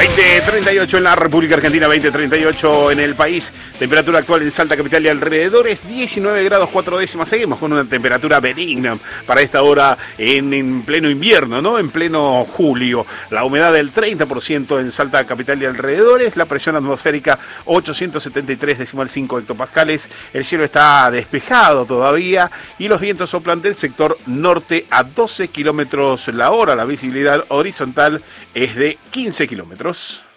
20:38 en la República Argentina, 20:38 en el país. Temperatura actual en Salta Capital y alrededores, 19 grados 4 décimas. Seguimos con una temperatura benigna para esta hora en pleno invierno, ¿no? En pleno julio. La humedad del 30% en Salta Capital y alrededores. La presión atmosférica 873,5 hectopascales. El cielo está despejado todavía y los vientos soplan del sector norte a 12 kilómetros la hora. La visibilidad horizontal es de 15 kilómetros.